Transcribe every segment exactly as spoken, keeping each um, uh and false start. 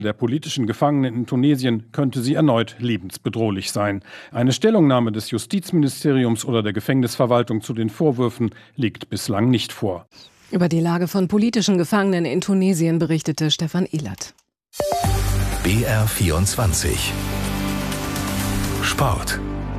der politischen Gefangenen in Tunesien könnte sie erneut lebensbedrohlich sein. Eine Stellungnahme des Justizministeriums oder der Gefängnisverwaltung zu den Vorwürfen liegt bislang nicht vor. Über die Lage von politischen Gefangenen in Tunesien berichtete Stefan Ehlert. B R vierundzwanzig Sport.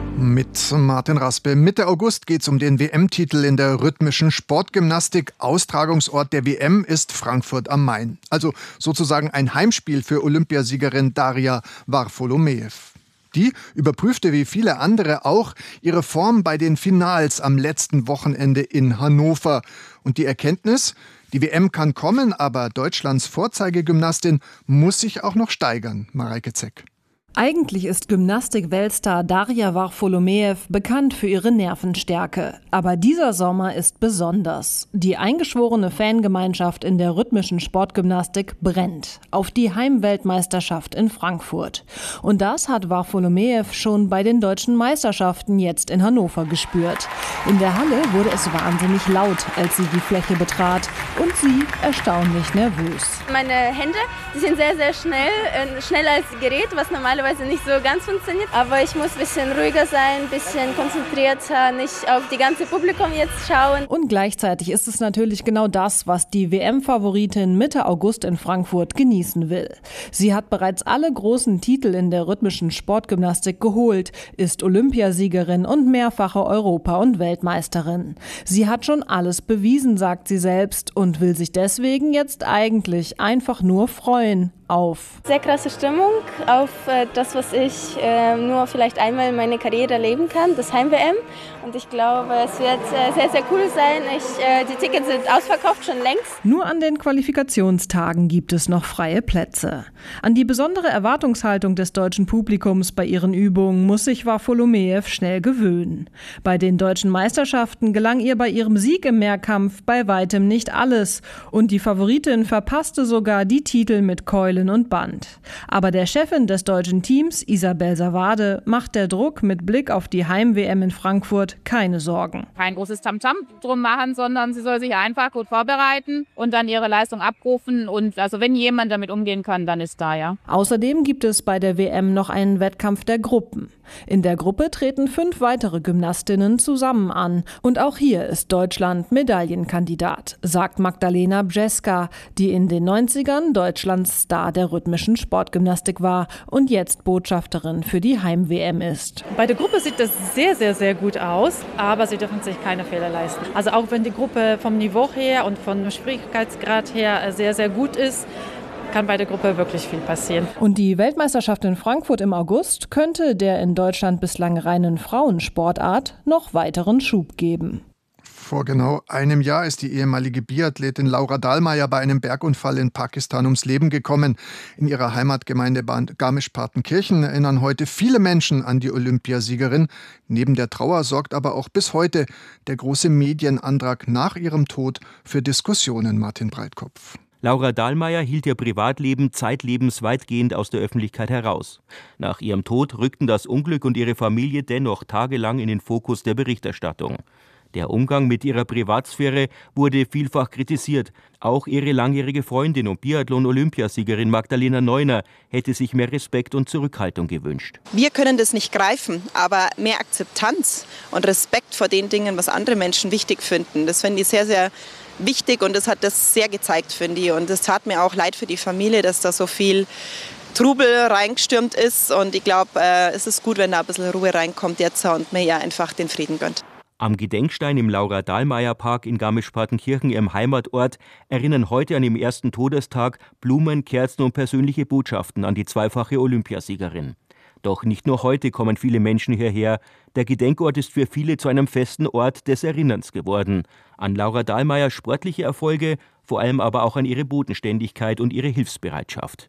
Mit Martin Raspe. Mitte August geht es um den W M-Titel in der rhythmischen Sportgymnastik. Austragungsort der W M ist Frankfurt am Main. Also sozusagen ein Heimspiel für Olympiasiegerin Daria Varfolomeev. Die überprüfte wie viele andere auch ihre Form bei den Finals am letzten Wochenende in Hannover. Und die Erkenntnis: Die W M kann kommen, aber Deutschlands Vorzeigegymnastin muss sich auch noch steigern. Mareike Zeck. Eigentlich ist Gymnastik-Weltstar Daria Varfolomeev bekannt für ihre Nervenstärke. Aber dieser Sommer ist besonders. Die eingeschworene Fangemeinschaft in der rhythmischen Sportgymnastik brennt auf die Heimweltmeisterschaft in Frankfurt. Und das hat Varfolomeev schon bei den deutschen Meisterschaften jetzt in Hannover gespürt. In der Halle wurde es wahnsinnig laut, als sie die Fläche betrat. Und sie erstaunlich nervös. Meine Hände, die sind sehr, sehr schnell, äh, schneller als das Gerät, was normalerweise nicht so ganz funktioniert. Aber ich muss ein bisschen ruhiger sein, ein bisschen konzentrierter, nicht auf die ganze Publikum jetzt schauen. Und gleichzeitig ist es natürlich genau das, was die W M-Favoritin Mitte August in Frankfurt genießen will. Sie hat bereits alle großen Titel in der rhythmischen Sportgymnastik geholt, ist Olympiasiegerin und mehrfache Europa- und Weltmeisterin. Sie hat schon alles bewiesen, sagt sie selbst, und will sich deswegen jetzt eigentlich einfach nur freuen auf. Sehr krasse Stimmung auf äh, das, was ich äh, nur vielleicht einmal in meiner Karriere erleben kann, das Heim-W M. Und ich glaube, es wird äh, sehr, sehr cool sein. Ich, äh, die Tickets sind ausverkauft schon längst. Nur an den Qualifikationstagen gibt es noch freie Plätze. An die besondere Erwartungshaltung des deutschen Publikums bei ihren Übungen muss sich Varfolomeev schnell gewöhnen. Bei den deutschen Meisterschaften gelang ihr bei ihrem Sieg im Mehrkampf bei weitem nicht alles. Und die Favoritin verpasste sogar die Titel mit Keulen und Band. Aber der Chefin des deutschen Teams, Isabel Savade, macht der Druck mit Blick auf die Heim-W M in Frankfurt keine Sorgen. Kein großes Tamtam drum machen, sondern sie soll sich einfach gut vorbereiten und dann ihre Leistung abrufen. Und also wenn jemand damit umgehen kann, dann ist da, ja. Außerdem gibt es bei der W M noch einen Wettkampf der Gruppen. In der Gruppe treten fünf weitere Gymnastinnen zusammen an. Und auch hier ist Deutschland Medaillenkandidat, sagt Magdalena Brzeska, die in den neunzigern Deutschlands Star der rhythmischen Sportgymnastik war und jetzt Botschafterin für die Heim-W M ist. Bei der Gruppe sieht das sehr, sehr, sehr gut aus, aber sie dürfen sich keine Fehler leisten. Also auch wenn die Gruppe vom Niveau her und vom Schwierigkeitsgrad her sehr, sehr gut ist, kann bei der Gruppe wirklich viel passieren. Und die Weltmeisterschaft in Frankfurt im August könnte der in Deutschland bislang reinen Frauensportart noch weiteren Schub geben. Vor genau einem Jahr ist die ehemalige Biathletin Laura Dahlmeier bei einem Bergunfall in Pakistan ums Leben gekommen. In ihrer Heimatgemeinde Garmisch-Partenkirchen erinnern heute viele Menschen an die Olympiasiegerin. Neben der Trauer sorgt aber auch bis heute der große Medienandrang nach ihrem Tod für Diskussionen. Martin Breitkopf. Laura Dahlmeier hielt ihr Privatleben zeitlebens weitgehend aus der Öffentlichkeit heraus. Nach ihrem Tod rückten das Unglück und ihre Familie dennoch tagelang in den Fokus der Berichterstattung. Der Umgang mit ihrer Privatsphäre wurde vielfach kritisiert. Auch ihre langjährige Freundin und Biathlon-Olympiasiegerin Magdalena Neuner hätte sich mehr Respekt und Zurückhaltung gewünscht. Wir können das nicht greifen, aber mehr Akzeptanz und Respekt vor den Dingen, was andere Menschen wichtig finden, das finde ich sehr, sehr wichtig und das hat das sehr gezeigt, finde ich. Und es tat mir auch leid für die Familie, dass da so viel Trubel reingestürmt ist. Und ich glaube, äh, es ist gut, wenn da ein bisschen Ruhe reinkommt jetzt und mir ja einfach den Frieden gönnt. Am Gedenkstein im Laura-Dahlmeier-Park in Garmisch-Partenkirchen, ihrem Heimatort, erinnern heute an ihrem ersten Todestag Blumen, Kerzen und persönliche Botschaften an die zweifache Olympiasiegerin. Doch nicht nur heute kommen viele Menschen hierher. Der Gedenkort ist für viele zu einem festen Ort des Erinnerns geworden. An Laura Dahlmeiers sportliche Erfolge, vor allem aber auch an ihre Bodenständigkeit und ihre Hilfsbereitschaft.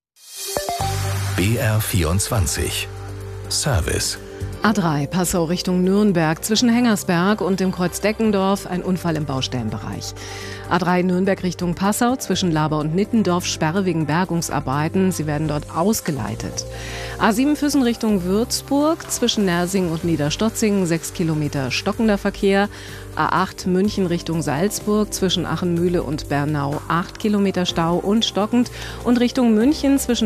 B R vierundzwanzig Service. A drei Passau Richtung Nürnberg zwischen Hengersberg und dem Kreuz Deckendorf ein Unfall im Baustellenbereich. A drei Nürnberg Richtung Passau zwischen Laber und Nittendorf Sperre wegen Bergungsarbeiten. Sie werden dort ausgeleitet. A sieben Füssen Richtung Würzburg zwischen Nersing und Niederstotzing sechs Kilometer stockender Verkehr. A acht München Richtung Salzburg zwischen Achenmühle und Bernau acht Kilometer Stau und stockend. Und Richtung München zwischen